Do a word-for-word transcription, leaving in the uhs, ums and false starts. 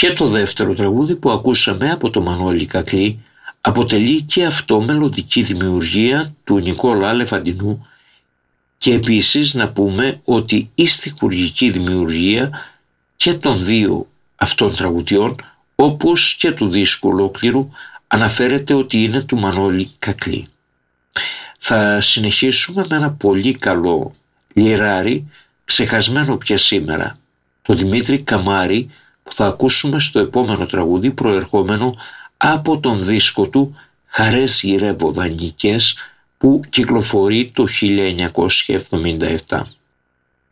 Και το δεύτερο τραγούδι που ακούσαμε από το Μανώλη Κακλή αποτελεί και αυτό μελωδική δημιουργία του Νικόλα Αλεφαντινού, και επίσης να πούμε ότι η στιχουργική δημιουργία και των δύο αυτών τραγουδιών, όπως και του δίσκου ολόκληρου, αναφέρεται ότι είναι του Μανώλη Κακλή. Θα συνεχίσουμε με ένα πολύ καλό λιράρι, ξεχασμένο πια σήμερα, το Δημήτρη Καμάρη, που θα ακούσουμε στο επόμενο τραγούδι, προερχόμενο από τον δίσκο του «Χαρές γυρεύω δανεικές», που κυκλοφορεί το χίλια εννιακόσια εβδομήντα επτά.